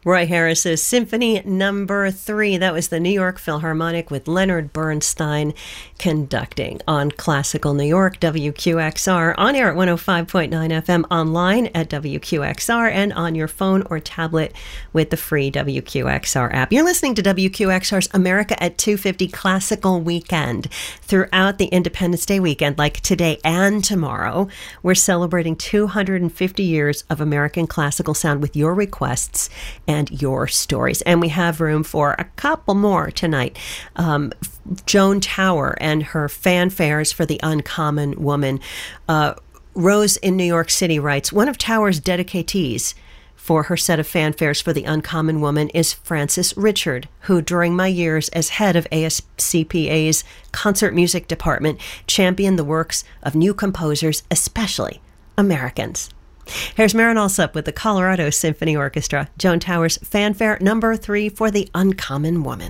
Roy Harris's Symphony Number 3. That was the New York Philharmonic with Leonard Bernstein conducting on Classical New York, WQXR, on air at 105.9 FM, online at WQXR, and on your phone or tablet with the free WQXR app. You're listening to WQXR's America at 250 Classical Weekend. Throughout the Independence Day weekend, like today and tomorrow, we're celebrating 250 years of American classical sound with your requests and your stories. And we have room for a couple more tonight. Joan Tower and her fanfares for the Uncommon Woman. Rose in New York City writes, one of Tower's dedicatees for her set of fanfares for the Uncommon Woman is Frances Richard, who during my years as head of ASCPA's concert music department championed the works of new composers, especially Americans. Here's Marin Alsop with the Colorado Symphony Orchestra, Joan Tower's Fanfare Number 3 for the Uncommon Woman.